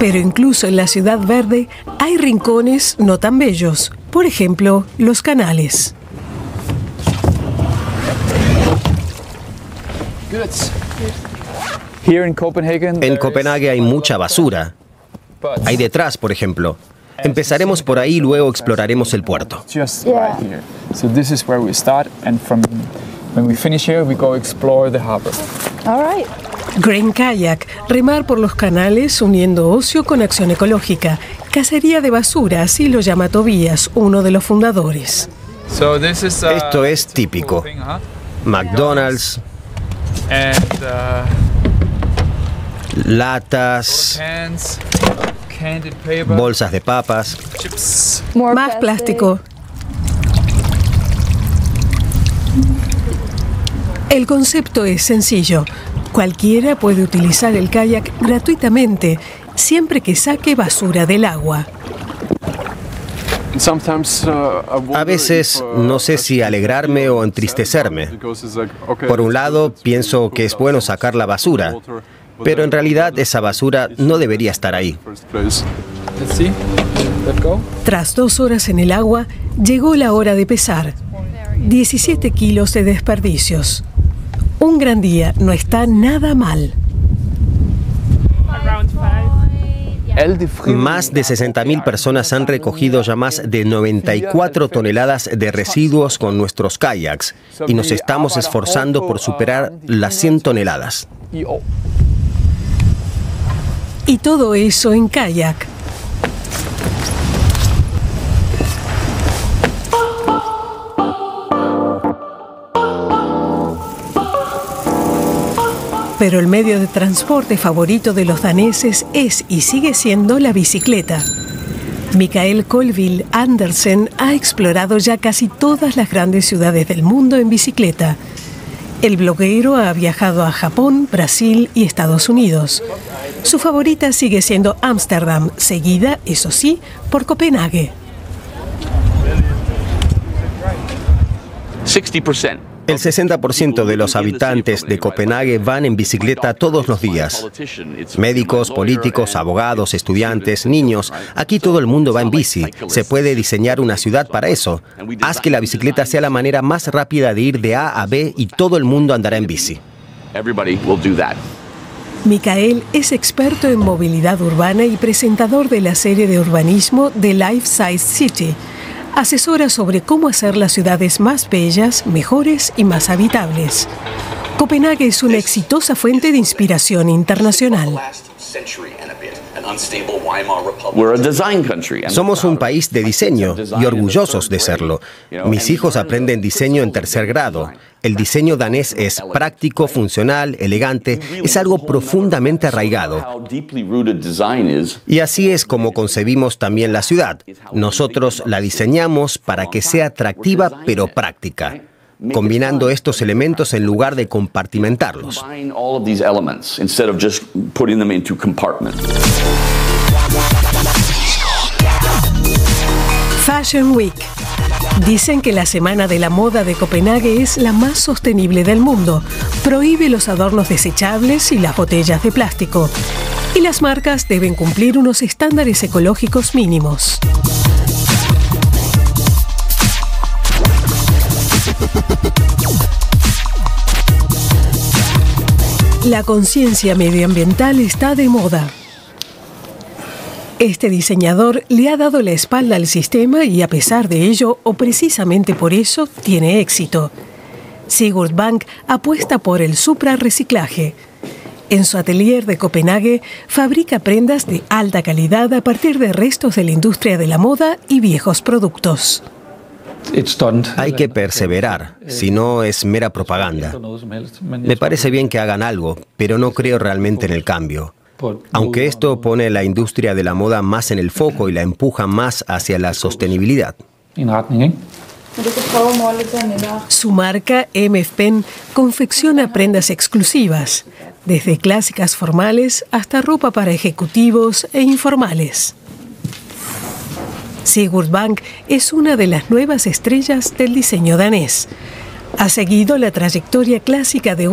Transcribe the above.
Pero incluso en la ciudad verde hay rincones no tan bellos. Por ejemplo, los canales. En Copenhague hay mucha basura. Ahí detrás, por ejemplo. Empezaremos por ahí y luego exploraremos el puerto. Green Kayak, remar por los canales uniendo ocio con acción ecológica. Cacería de basura, así lo llama Tobías, uno de los fundadores. Esto es típico. McDonald's, latas, bolsas de papas, más plástico. El concepto es sencillo. Cualquiera puede utilizar el kayak gratuitamente, siempre que saque basura del agua. A veces no sé si alegrarme o entristecerme. Por un lado, pienso que es bueno sacar la basura, pero en realidad esa basura no debería estar ahí. Tras 2 horas en el agua, llegó la hora de pesar. 17 kilos de desperdicios. Un gran día, no está nada mal. Más de 60.000 personas han recogido ya más de 94 toneladas de residuos con nuestros kayaks y nos estamos esforzando por superar las 100 toneladas. Y todo eso en kayak. Pero el medio de transporte favorito de los daneses es y sigue siendo la bicicleta. Mikael Colville Andersen ha explorado ya casi todas las grandes ciudades del mundo en bicicleta. El bloguero ha viajado a Japón, Brasil y Estados Unidos. Su favorita sigue siendo Ámsterdam, seguida, eso sí, por Copenhague. 60%. El 60% de los habitantes de Copenhague van en bicicleta todos los días. Médicos, políticos, abogados, estudiantes, niños. Aquí todo el mundo va en bici. Se puede diseñar una ciudad para eso. Haz que la bicicleta sea la manera más rápida de ir de A a B y todo el mundo andará en bici. Mikael es experto en movilidad urbana y presentador de la serie de urbanismo The Life Size City. Asesora sobre cómo hacer las ciudades más bellas, mejores y más habitables. Copenhague es una exitosa fuente de inspiración internacional. Somos un país de diseño y orgullosos de serlo. Mis hijos aprenden diseño en 3er grado. El diseño danés es práctico, funcional, elegante, es algo profundamente arraigado. Y así es como concebimos también la ciudad. Nosotros la diseñamos para que sea atractiva pero práctica, combinando estos elementos en lugar de compartimentarlos. Fashion Week. Dicen que la Semana de la Moda de Copenhague es la más sostenible del mundo. Prohíbe los adornos desechables y las botellas de plástico. Y las marcas deben cumplir unos estándares ecológicos mínimos. La conciencia medioambiental está de moda. Este diseñador le ha dado la espalda al sistema y a pesar de ello, o precisamente por eso, tiene éxito. Sigurd Bank apuesta por el suprarreciclaje. En su atelier de Copenhague fabrica prendas de alta calidad a partir de restos de la industria de la moda y viejos productos. Hay que perseverar, si no es mera propaganda. Me parece bien que hagan algo, pero no creo realmente en el cambio. Aunque esto pone la industria de la moda más en el foco y la empuja más hacia la sostenibilidad. Su marca, MF Pen, confecciona prendas exclusivas, desde clásicas formales hasta ropa para ejecutivos e informales. Sigurd Bank es una de las nuevas estrellas del diseño danés. Ha seguido la trayectoria clásica de